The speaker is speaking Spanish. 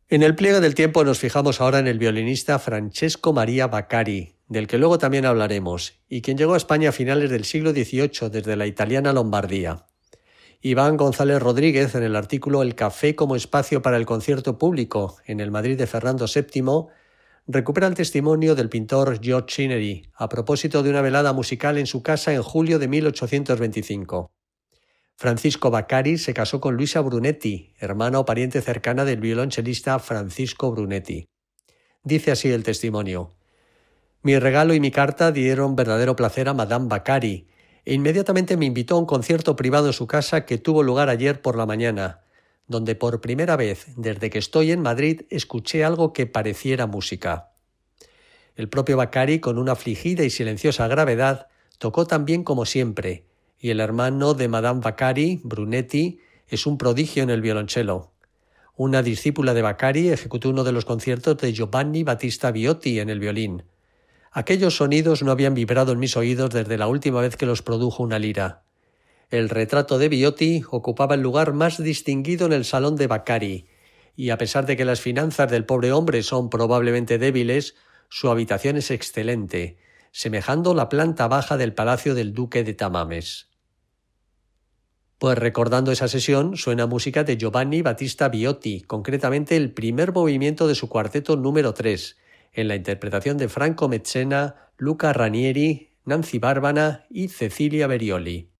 En el pliegue del tiempo nos fijamos ahora en el violinista Francesco Maria Vaccari, del que luego también hablaremos, y quien llegó a España a finales del siglo XVIII desde la italiana Lombardía. Iván González Rodríguez, en el artículo El café como espacio para el concierto público en el Madrid de Fernando VII, recupera el testimonio del pintor George Sinery a propósito de una velada musical en su casa en julio de 1825. Francisco Vaccari se casó con Luisa Brunetti, hermana o pariente cercana del violonchelista Francisco Brunetti. Dice así el testimonio: mi regalo y mi carta dieron verdadero placer a Madame Vaccari, e inmediatamente me invitó a un concierto privado en su casa que tuvo lugar ayer por la mañana, donde por primera vez desde que estoy en Madrid escuché algo que pareciera música. El propio Vaccari, con una afligida y silenciosa gravedad, tocó tan bien como siempre, y el hermano de Madame Vaccari, Brunetti, es un prodigio en el violonchelo. Una discípula de Vaccari ejecutó uno de los conciertos de Giovanni Battista Viotti en el violín. Aquellos sonidos no habían vibrado en mis oídos desde la última vez que los produjo una lira. El retrato de Viotti ocupaba el lugar más distinguido en el salón de Vaccari, y a pesar de que las finanzas del pobre hombre son probablemente débiles, su habitación es excelente, semejando la planta baja del palacio del duque de Tamames. Pues recordando esa sesión, suena música de Giovanni Battista Viotti, concretamente el primer movimiento de su cuarteto número 3, en la interpretación de Franco Mezzena, Luca Ranieri, Nancy Barbana y Cecilia Berioli.